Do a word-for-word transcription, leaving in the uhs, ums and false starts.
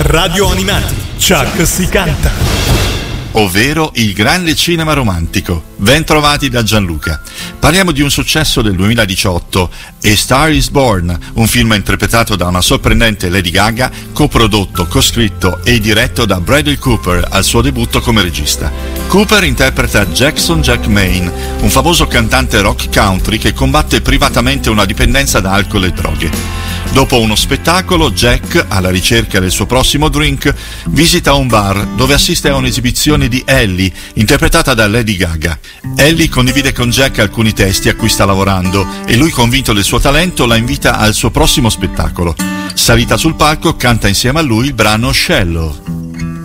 Radio Animati, Chuck si canta. Ovvero il grande cinema romantico. Ben trovati da Gianluca. Parliamo di un successo del duemiladiciotto, A Star is Born, un film interpretato da una sorprendente Lady Gaga, coprodotto, coscritto e diretto da Bradley Cooper al suo debutto come regista. Cooper interpreta Jackson Jack Maine, un famoso cantante rock country che combatte privatamente una dipendenza da alcol e droghe. Dopo uno spettacolo, Jack, alla ricerca del suo prossimo drink, visita un bar dove assiste a un'esibizione di Ellie, interpretata da Lady Gaga. Ellie condivide con Jack alcuni testi a cui sta lavorando e lui, convinto del suo talento, la invita al suo prossimo spettacolo. Salita sul palco, canta insieme a lui il brano Shallow.